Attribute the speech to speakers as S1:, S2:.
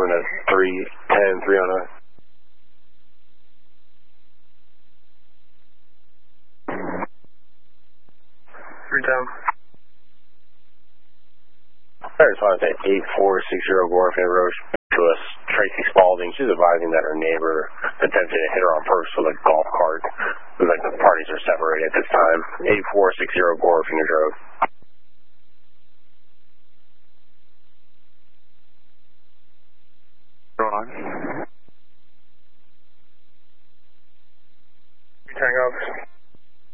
S1: coming at 310, 309.
S2: Down.
S1: I responded to 8460 Gorfin Road to us, Tracy Spalding. She's advising that her neighbor attempted to hit her on purpose with a golf cart. Looks like the parties are separated at this time. 8460 Gorfin Road.
S2: Tango.